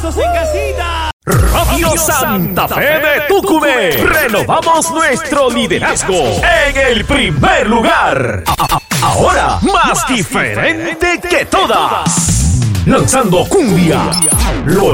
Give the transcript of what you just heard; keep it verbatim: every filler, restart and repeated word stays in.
aplausos en casita. Radio Santa Fe de Tucumé. Renovamos nuestro liderazgo en el primer lugar. Ahora más diferente que todas. Lanzando cumbia, lo